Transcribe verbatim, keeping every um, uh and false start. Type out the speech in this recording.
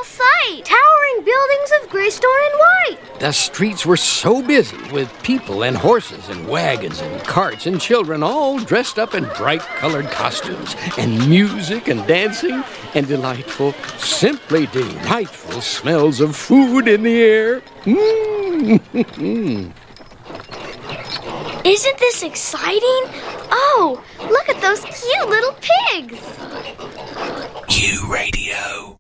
beautiful sight. Towering buildings of gray stone and white. The streets were so busy with people and horses and wagons and carts and children all dressed up in bright-colored costumes and music and dancing and delightful, simply delightful smells of food in the air. Mm. Isn't this exciting? Oh, look at those cute little pigs. U Radio.